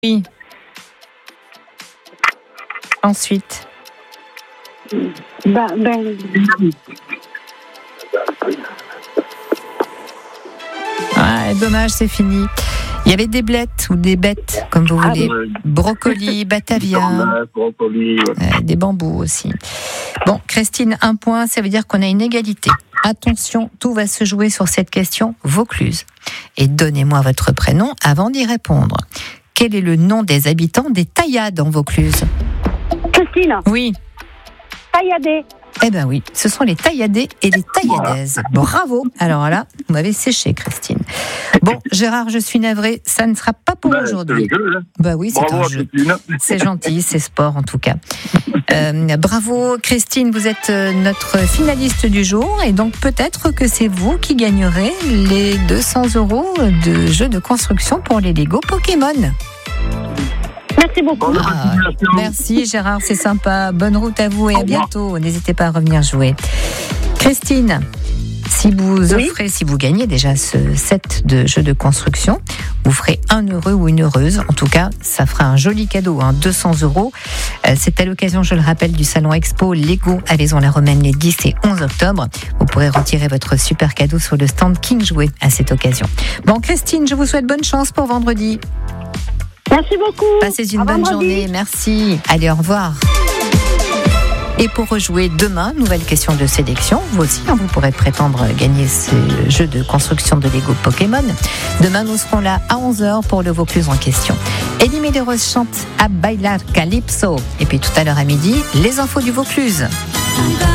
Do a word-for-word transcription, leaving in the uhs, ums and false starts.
Oui. Ensuite. Ben, ben... Ah, dommage, c'est fini. Il y avait des blettes ou des bêtes, comme vous voulez. Ah, ouais. Brocoli, batavia, Tomate, brocoli, ouais. euh, des bambous aussi. Bon, Christine, un point, ça veut dire qu'on a une égalité. Attention, tout va se jouer sur cette question Vaucluse. Et donnez-moi votre prénom avant d'y répondre. Quel est le nom des habitants des Taillades en Vaucluse ? Christine, Oui. Tailladé. Eh ben oui, ce sont les Tailladais et les Tailladaises. Bravo. Alors là, vous m'avez séché, Christine. Bon, Gérard, je suis navrée, ça ne sera pas pour Ben, aujourd'hui. c'est le jeu, hein. Bah oui, c'est Bravo un à jeu. Christine. C'est gentil, c'est sport en tout cas. Euh, bravo Christine, vous êtes euh, notre finaliste du jour et donc peut-être que c'est vous qui gagnerez les deux cents euros de jeu de construction pour les Lego Pokémon. Merci beaucoup. Bonne Ah, continuation. merci Gérard, c'est sympa. Bonne route à vous et Au à revoir. bientôt. N'hésitez pas à revenir jouer. Christine, si vous Oui. offrez, si vous gagnez déjà ce set de jeux de construction, vous ferez un heureux ou une heureuse. En tout cas, ça fera un joli cadeau, hein, deux cents euros. Euh, c'est à l'occasion, je le rappelle, du salon Expo Lego à Vaison-la-Romaine les dix et onze octobre. Vous pourrez retirer votre super cadeau sur le stand King Jouet à cette occasion. Bon, Christine, je vous souhaite bonne chance pour vendredi. Merci beaucoup. Passez une À bonne vendredi. journée. Merci. Allez, au revoir. Et pour rejouer demain, nouvelle question de sélection. Vous aussi, hein, vous pourrez prétendre gagner ce jeu de construction de Lego Pokémon. Demain, nous serons là à onze heures pour le Vaucluse en question. Elie Medeiros chante à Bailar Calypso. Et puis tout à l'heure à midi, les infos du Vaucluse.